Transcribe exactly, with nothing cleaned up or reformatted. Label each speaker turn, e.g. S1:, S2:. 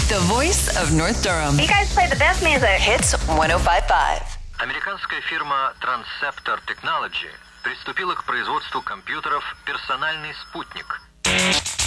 S1: The voice of North Durham.
S2: You guys play the best music.
S1: Hits one oh five point five.
S3: Американская фирма Transceptor Technology приступила к производству компьютеров «Персональный спутник».